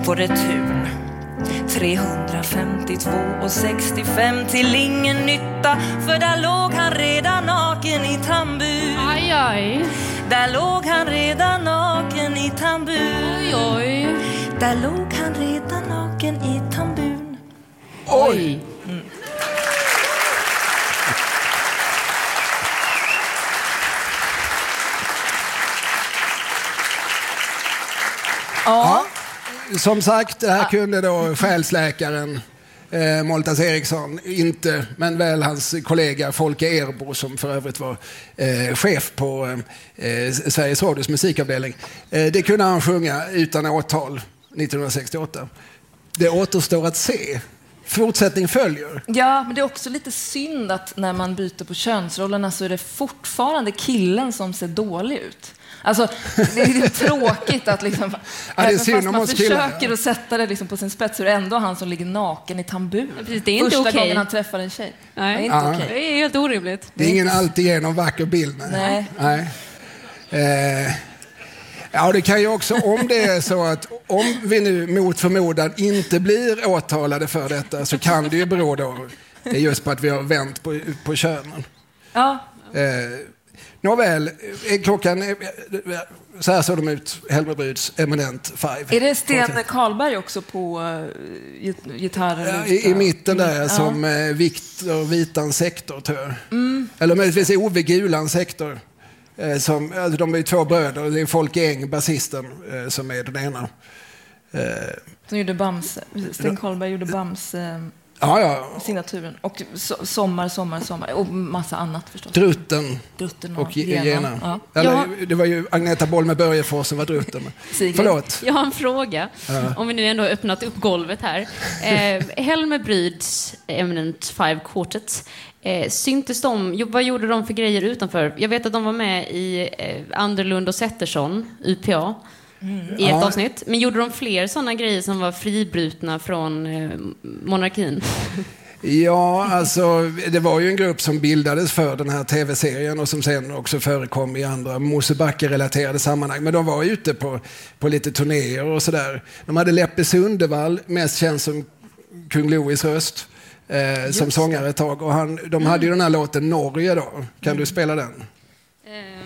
på return. 352,65 till ingen nytta, för där låg han redan naken i tambur. Aj, aj. Där låg han redan naken i tambur. Oj, oj. Där låg han redan naken i tambun. Oj. Ja, som sagt, det här kunde då själsläkaren Moltas Eriksson inte, men väl hans kollega Folke Erbo, som för övrigt var chef på Sveriges Radios musikavdelning. Det kunde han sjunga utan åtal 1968. Det återstår att se. Fortsättning följer. Ja, men det är också lite synd att när man byter på könsrollerna så är det fortfarande killen som ser dålig ut. Alltså, det är tråkigt att liksom, ja, det är synd fast man försöker att sätta det liksom på sin spets, så är det ändå han som ligger naken i tambur. Ja, precis, det är inte första okej. gången han träffar en tjej. Nej. Det är inte okej. Det är helt orimligt. Det är ingen alltigenom vacker bild. Nej. Ja, det kan ju också, om det är så att om vi nu mot förmodan inte blir åtalade för detta, så kan det ju bero då just på att vi har vänt på könen. Ja. Nåväl, klockan, så här såg de ut, Helmerbryds Eminent 5. Är det Sten Karlberg också på gitarren? I mitten där, som Viktor Vitans sektor, tror jag. Eller möjligtvis Ove Gulans sektor. Alltså, de är ju två bröder, det är Folke Eng, basisten, som är den ena. Som gjorde Bamse. Sten Karlberg gjorde Bamse. Signaturen. Och sommar och massa annat förstås. Drutten och Gena. Ja. Eller, det var ju Agneta Boll med Börjefors som var Drutten. Förlåt. Jag har en fråga. Om vi nu ändå har öppnat upp golvet här. Helmerbryds Eminent 5 Quartet. Syntes de, vad gjorde de för grejer utanför? Jag vet att de var med i Anderlund och Zettersson, UPA, i ett avsnitt. Men gjorde de fler sådana grejer som var fribrutna från monarkin? Ja, alltså det var ju en grupp som bildades för den här tv-serien och som sen också förekom i andra Mosebacke-relaterade sammanhang. Men de var ute på lite turnéer och sådär. De hade Leppe Sundevall, mest känd som Kung Louis röst, som sångare ett tag. Och de hade ju den här låten Norge då. Kan du spela den?